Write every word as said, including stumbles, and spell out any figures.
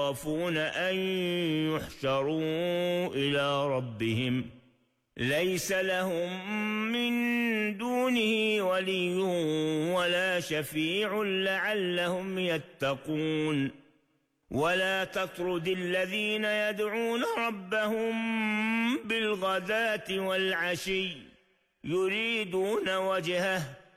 يخافون أن يحشروا إلى ربهم ليس لهم من دونه ولي ولا شفيع لعلهم يتقون ولا تطرد الذين يدعون ربهم بالغداة والعشي يريدون وجهه